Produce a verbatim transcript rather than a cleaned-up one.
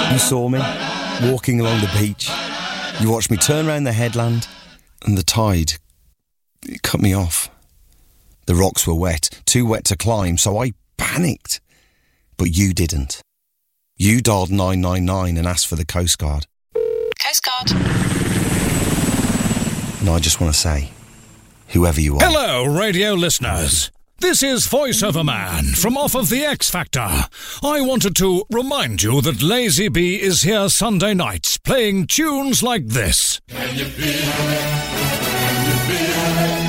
You saw me, walking along the beach. You watched me turn round the headland, and the tide, it cut me off. The rocks were wet, too wet to climb, so I panicked. But you didn't. You dialed nine nine nine and asked for the Coast Guard. Coast Guard. And I just want to say, whoever you are... Hello, radio listeners. This is Voice of a Man from off of The X Factor. I wanted to remind you that Lazy B is here Sunday nights playing tunes like this. Can you feel it? Can you feel it?